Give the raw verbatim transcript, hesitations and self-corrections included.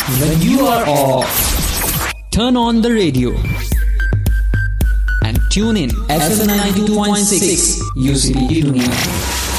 when you are off. Turn on the radio and tune in F M ninety-two point six U C B Dunia.